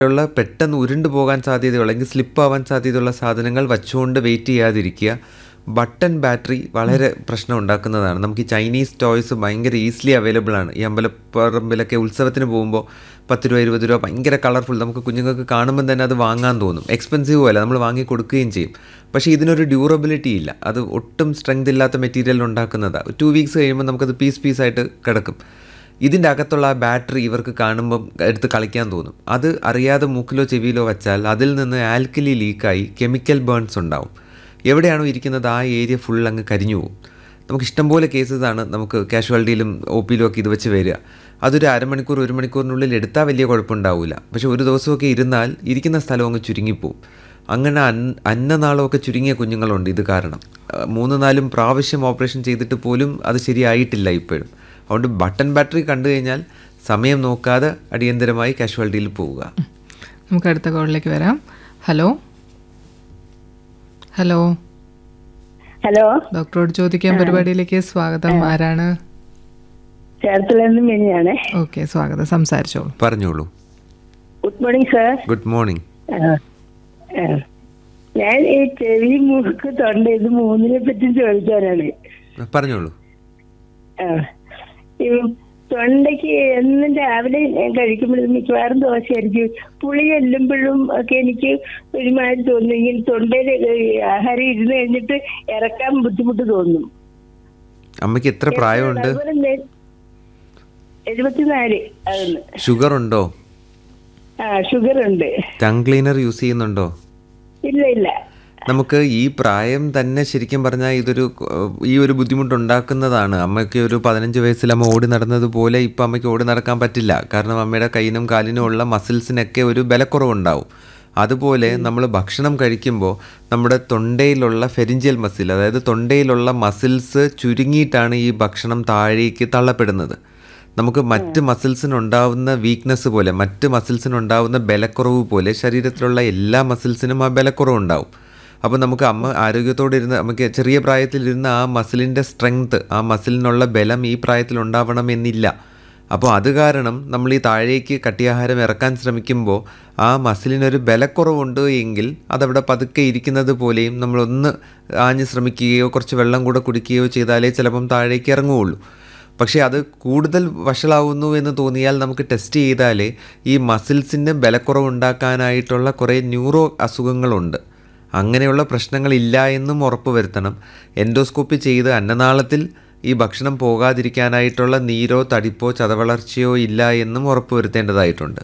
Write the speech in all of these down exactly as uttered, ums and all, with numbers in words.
ഉള്ള പെട്ടെന്ന് ഉരുണ്ട് പോകാൻ സാധ്യതയുള്ള അല്ലെങ്കിൽ സ്ലിപ്പ് ആവാൻ സാധ്യതയുള്ള സാധനങ്ങൾ വച്ചുകൊണ്ട് വെയിറ്റ് ചെയ്യാതിരിക്കുക. ബട്ടൺ ബാറ്ററി വളരെ പ്രശ്നം ഉണ്ടാക്കുന്നതാണ്. നമുക്ക് ഈ ചൈനീസ് ടോയ്സ് ഭയങ്കര ഈസിലി അവൈലബിൾ ആണ്. ഈ അമ്പലപ്പറമ്പിലൊക്കെ ഉത്സവത്തിന് പോകുമ്പോൾ പത്ത് രൂപ ഇരുപത് രൂപ ഭയങ്കര കളർഫുൾ, നമുക്ക് കുഞ്ഞുങ്ങൾക്ക് കാണുമ്പോൾ തന്നെ അത് വാങ്ങാൻ തോന്നും. എക്സ്പെൻസീവ് അല്ല, നമ്മൾ വാങ്ങി കൊടുക്കുകയും ചെയ്യും. പക്ഷേ ഇതിനൊരു ഡ്യൂറബിലിറ്റി ഇല്ല. അത് ഒട്ടും സ്ട്രെങ്ത് ഇല്ലാത്ത മെറ്റീരിയൽ ഉണ്ടാക്കുന്നതാണ്. ടു വീക്സ് കഴിയുമ്പോൾ നമുക്കത് പീസ് പീസായിട്ട് കിടക്കും. ഇതിൻ്റെ അകത്തുള്ള ആ ബാറ്ററി ഇവർക്ക് കാണുമ്പം എടുത്ത് കളിക്കാൻ തോന്നും. അത് അറിയാതെ മൂക്കിലോ ചെവിയിലോ വെച്ചാൽ അതിൽ നിന്ന് ആൽക്കലി ലീക്കായി കെമിക്കൽ ബേൺസ് ഉണ്ടാവും. എവിടെയാണോ ഇരിക്കുന്നത് ആ ഏരിയ ഫുൾ അങ്ങ് കരിഞ്ഞു പോകും. നമുക്ക് ഇഷ്ടംപോലെ കേസസാണ് നമുക്ക് കാഷ്വാലിറ്റിയിലും ഒ പിയിലും ഒക്കെ ഇത് വെച്ച് വരിക. അതൊരു അരമണിക്കൂർ ഒരു മണിക്കൂറിനുള്ളിൽ എടുത്താൽ വലിയ കുഴപ്പമുണ്ടാവില്ല. പക്ഷേ ഒരു ദിവസമൊക്കെ ഇരുന്നാൽ ഇരിക്കുന്ന സ്ഥലം അങ്ങ് ചുരുങ്ങിപ്പോവും. അങ്ങനെ അൻ അന്നനാളമൊക്കെ ചുരുങ്ങിയ കുഞ്ഞുങ്ങളുണ്ട് ഇത് കാരണം. മൂന്ന് നാലും പ്രാവശ്യം ഓപ്പറേഷൻ ചെയ്തിട്ട് പോലും അത് ശരിയായിട്ടില്ല ഇപ്പോഴും. അതുകൊണ്ട് ബട്ടൺ ബാറ്ററി കണ്ടു കഴിഞ്ഞാൽ സമയം നോക്കാതെ അടിയന്തരമായി കാഷ്വാലിറ്റിയിൽ പോവുക. നമുക്ക് അടുത്ത കോളിലേക്ക് വരാം. ഹലോ ഹലോ ഹലോ, ഡോക്ടറോട് ചോദിക്കാൻ പരിപാടിയിലേക്ക് സ്വാഗതം. ആരാണ്? ചേർത്തലെന്ന് മിനിയാണേ. ഓക്കെ, സ്വാഗതം, സംസാരിച്ചോളൂ. പറഞ്ഞോളൂ. Good morning sir. Good morning. ഞാൻ ഈ ചെവി, മൂക്ക്, തൊണ്ട ഇത് മൂന്നിനെ പറ്റി ചോദിക്കാനാണ്. പറഞ്ഞോളൂ. ഈ തൊണ്ടയ്ക്ക് എന്നും രാവിലെ ഞാൻ കഴിക്കുമ്പോഴും മിക്കവാറും ദോശയായിരിക്കും. പുളി ചെല്ലുമ്പോഴും ഒക്കെ എനിക്ക് ഒരുമാതിരി തോന്നുമെങ്കിൽ തൊണ്ടയിൽ ആഹാരം ഇരുന്ന് കഴിഞ്ഞിട്ട് ഇറക്കാൻ ബുദ്ധിമുട്ട് തോന്നും. അമ്മയ്ക്ക് എത്ര പ്രായമുണ്ട്? എഴുപത്തിനാല് ആകുന്നു. ഷുഗർ ഉണ്ടോ? ആ, ഷുഗർ ഉണ്ട്. ടങ് ക്ലീനർ യൂസ് ചെയ്യുന്നുണ്ടോ? ഇല്ല ഇല്ല. നമുക്ക് ഈ പ്രായം തന്നെ ശരിക്കും പറഞ്ഞാൽ ഇതൊരു ഈ ഒരു ബുദ്ധിമുട്ടുണ്ടാക്കുന്നതാണ്. അമ്മയ്ക്ക് ഒരു പതിനഞ്ച് വയസ്സിൽ അമ്മ ഓടി നടന്നതുപോലെ ഇപ്പം അമ്മയ്ക്ക് ഓടി നടക്കാൻ പറ്റില്ല. കാരണം അമ്മയുടെ കൈയിനും കാലിനും ഉള്ള മസിൽസിനൊക്കെ ഒരു ബലക്കുറവുണ്ടാവും. അതുപോലെ നമ്മൾ ഭക്ഷണം കഴിക്കുമ്പോൾ നമ്മുടെ തൊണ്ടയിലുള്ള ഫെരിഞ്ചിയൽ മസിൽ, അതായത് തൊണ്ടയിലുള്ള മസിൽസ് ചുരുങ്ങിയിട്ടാണ് ഈ ഭക്ഷണം താഴേക്ക് തള്ളപ്പെടുന്നത്. നമുക്ക് മറ്റ് മസിൽസിനുണ്ടാവുന്ന വീക്ക്നെസ് പോലെ, മറ്റ് മസിൽസിനുണ്ടാവുന്ന ബലക്കുറവ് പോലെ ശരീരത്തിലുള്ള എല്ലാ മസിൽസിനും ആ ബലക്കുറവുണ്ടാവും. അപ്പോൾ നമുക്ക് അമ്മ ആരോഗ്യത്തോടെ ഇരുന്ന് നമുക്ക് ചെറിയ പ്രായത്തിലിരുന്ന് ആ മസിലിൻ്റെ സ്ട്രെങ്ത്ത്, ആ മസിലിനുള്ള ബലം ഈ പ്രായത്തിൽ ഉണ്ടാവണമെന്നില്ല. അപ്പോൾ അത് കാരണം നമ്മൾ ഈ താഴേക്ക് കട്ടിയാഹാരം ഇറക്കാൻ ശ്രമിക്കുമ്പോൾ ആ മസിലിനൊരു ബലക്കുറവുണ്ട് എങ്കിൽ അതവിടെ പതുക്കെ ഇരിക്കുന്നത് പോലെയും നമ്മളൊന്ന് ആഞ്ഞ് ശ്രമിക്കുകയോ കുറച്ച് വെള്ളം കൂടെ കുടിക്കുകയോ ചെയ്താലേ ചിലപ്പം താഴേക്ക് ഇറങ്ങുകയുള്ളൂ. പക്ഷേ അത് കൂടുതൽ വഷളാവുന്നു എന്ന് തോന്നിയാൽ നമുക്ക് ടെസ്റ്റ് ചെയ്താലേ ഈ മസിൽസിന് ബലക്കുറവുണ്ടാക്കാനായിട്ടുള്ള കുറേ ന്യൂറോ അസുഖങ്ങളുണ്ട്. അങ്ങനെയുള്ള പ്രശ്നങ്ങളില്ല എന്നും ഉറപ്പ് വരുത്തണം. എൻഡോസ്കോപ്പി ചെയ്ത് അന്നനാളത്തിൽ ഈ ഭക്ഷണം പോകാതിരിക്കാനായിട്ടുള്ള നീരോ തടിപ്പോ ചതവളർച്ചയോ ഇല്ല എന്നും ഉറപ്പ് വരുത്തേണ്ടതായിട്ടുണ്ട്.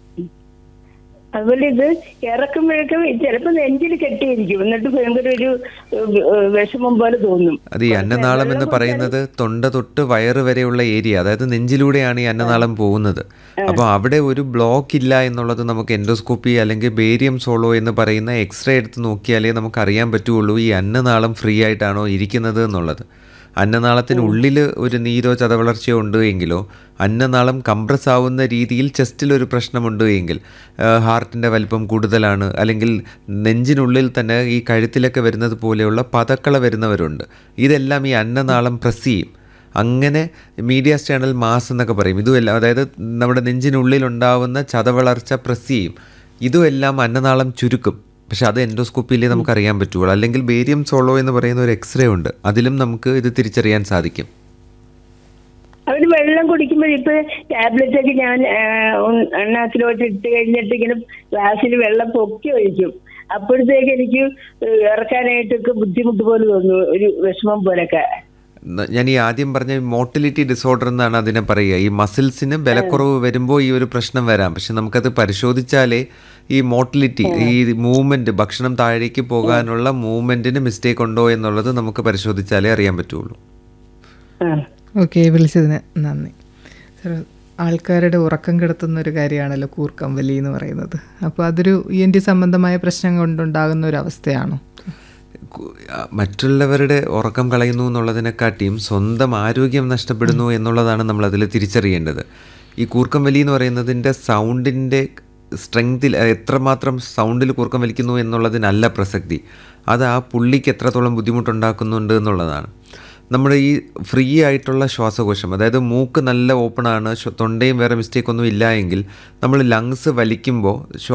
അതുപോലെ ഇത് ഇറക്കുമ്പോഴേക്കും ചിലപ്പോൾ നെഞ്ചിൽ കെട്ടിയിരിക്കും, എന്നിട്ട് ഭയങ്കര ഒരു വിഷമം പോലെ തോന്നും. അത് ഈ അന്നനാളം എന്ന് പറയുന്നത് തൊണ്ട തൊട്ട് വയറ് വരെയുള്ള ഏരിയ, അതായത് നെഞ്ചിലൂടെയാണ് ഈ അന്നനാളം പോകുന്നത്. അപ്പോൾ അവിടെ ഒരു ബ്ലോക്ക് ഇല്ല എന്നുള്ളത് നമുക്ക് എൻഡോസ്കോപ്പി അല്ലെങ്കിൽ ബേരിയം സോളോ എന്ന് പറയുന്ന എക്സ്റേ എടുത്ത് നോക്കിയാലേ നമുക്ക് അറിയാൻ പറ്റുള്ളൂ ഈ അന്നനാളം ഫ്രീ ആയിട്ടാണോ ഇരിക്കുന്നത് എന്നുള്ളത്. അന്നനാളത്തിനുള്ളിൽ ഒരു നീരോ ചതവളർച്ചയോ ഉണ്ട് എങ്കിലോ, അന്നനാളം കംപ്രസ് ആവുന്ന രീതിയിൽ ചെസ്റ്റിലൊരു പ്രശ്നമുണ്ട് എങ്കിൽ, ഹാർട്ടിൻ്റെ വലിപ്പം കൂടുതലാണ്, അല്ലെങ്കിൽ നെഞ്ചിനുള്ളിൽ തന്നെ ഈ കഴുത്തിലൊക്കെ വരുന്നത് പോലെയുള്ള പതക്കള വരുന്നവരുണ്ട്, ഇതെല്ലാം ഈ അന്നനാളം പ്രസ് ചെയ്യും. അങ്ങനെ മീഡിയാസ്റ്റേണൽ മാസ് എന്നൊക്കെ പറയും. ഇതുമെല്ലാം അതായത് നമ്മുടെ നെഞ്ചിനുള്ളിലുണ്ടാവുന്ന ചതവളർച്ച പ്രസ് ചെയ്യും. ഇതുമെല്ലാം അന്നനാളം ചുരുക്കും. പക്ഷെ അത് എൻഡോസ്കോപ്പിയിലേ നമുക്ക് അറിയാൻ പറ്റുള്ളൂ. അല്ലെങ്കിൽ ബേരിയം സോളോ എന്ന് പറയുന്ന ഒരു എക്സ്റേ ഉണ്ട്, അതിലും നമുക്ക് ഇത് തിരിച്ചറിയാൻ സാധിക്കും. അവര് വെള്ളം കുടിക്കുമ്പോൾ ഇപ്പൊ ടാബ്ലറ്റ് ഒക്കെ ഞാൻ എണ്ണാക്കിലോട്ട് ഇട്ട് കഴിഞ്ഞിട്ട് ഇങ്ങനെ ഗ്ലാസ്സിൽ വെള്ളം പൊക്കി ഒഴിക്കും. അപ്പോഴത്തേക്ക് എനിക്ക് ഇറക്കാനായിട്ടൊക്കെ ബുദ്ധിമുട്ട് പോലെ തോന്നുന്നു, ഒരു വിഷമം പോലൊക്കെ. ഞാൻ ഈ ആദ്യം പറഞ്ഞ മോട്ടിലിറ്റി ഡിസോർഡർ എന്നാണ് അതിനെ പറയുക. ഈ മസിൽസിന് ബലക്കുറവ് വരുമ്പോൾ ഈ ഒരു പ്രശ്നം വരാം. പക്ഷെ നമുക്കത് പരിശോധിച്ചാലേ ഈ മോട്ടിലിറ്റി, ഈ മൂവ്മെന്റ്, ഭക്ഷണം താഴേക്ക് പോകാനുള്ള മൂവ്മെന്റിന് മിസ്റ്റേക്ക് ഉണ്ടോ എന്നുള്ളത് നമുക്ക് പരിശോധിച്ചാലേ അറിയാൻ പറ്റുള്ളൂ. ഓക്കെ, വിളിച്ചതിന് നന്ദി. സാർ, ആൾക്കാരുടെ ഉറക്കം കെടുത്തുന്ന ഒരു കാര്യമാണല്ലോ കൂർക്കം വലി എന്ന് പറയുന്നത്. അപ്പോൾ അതൊരു ഇ എൻ ടി സംബന്ധമായ പ്രശ്നം കൊണ്ടുണ്ടാകുന്ന ഒരു അവസ്ഥയാണോ? മറ്റുള്ളവരുടെ ഉറക്കം കളയുന്നു എന്നുള്ളതിനെക്കാട്ടിയും സ്വന്തം ആരോഗ്യം നഷ്ടപ്പെടുന്നു എന്നുള്ളതാണ് നമ്മളതിൽ തിരിച്ചറിയേണ്ടത്. ഈ കൂർക്കം വലി എന്ന് പറയുന്നതിൻ്റെ സൗണ്ടിൻ്റെ സ്ട്രെങ്തിൽ, എത്രമാത്രം സൗണ്ടിൽ കൂർക്കം വലിക്കുന്നു എന്നുള്ളതിനല്ല പ്രസക്തി. അത് ആ പുള്ളിക്ക് എത്രത്തോളം ബുദ്ധിമുട്ടുണ്ടാക്കുന്നുണ്ട് എന്നുള്ളതാണ്. നമ്മുടെ ഈ ഫ്രീ ആയിട്ടുള്ള ശ്വാസകോശം, അതായത് മൂക്ക് നല്ല ഓപ്പൺ ആണ്, ശ്വ- തൊണ്ടയും വേറെ മിസ്റ്റേക്ക് ഒന്നും ഇല്ല എങ്കിൽ നമ്മൾ ലങ്സ് വലിക്കുമ്പോൾ